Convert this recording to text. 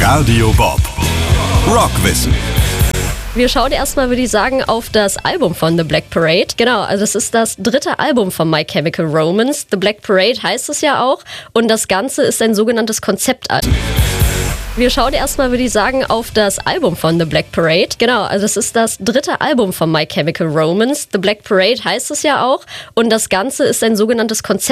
Radio Bob. Rockwissen. Wir schauen erstmal, würde ich sagen, auf das Album von The Black Parade. Genau, also es ist das 3. Album von My Chemical Romance. The Black Parade heißt es ja auch. Und das Ganze ist ein sogenanntes Konzeptalbum. Wir schauen erstmal, würde ich sagen, auf das Album von The Black Parade. Genau, also es ist das 3. Album von My Chemical Romance. The Black Parade heißt es ja auch. Und das Ganze ist ein sogenanntes Konzept.